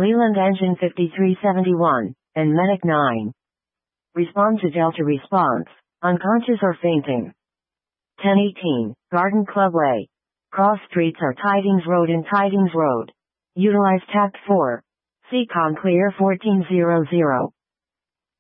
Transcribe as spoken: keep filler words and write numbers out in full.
Leland Engine fifty-three seventy-one, and Medic nine. Respond to Delta response, unconscious or fainting. ten eighteen, Garden Club Way. Cross streets are Tidings Road and Tidings Road. Utilize Tact four. C COM clear fourteen hundred.